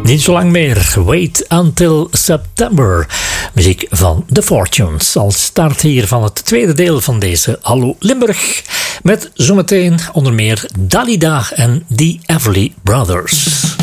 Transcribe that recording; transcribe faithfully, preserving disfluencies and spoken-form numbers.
Niet zo lang meer. Wait Until September. Muziek van The Fortunes. Als start hier van het tweede deel van deze Hallo Limburg. Met zometeen onder meer Dalida en The Everly Brothers.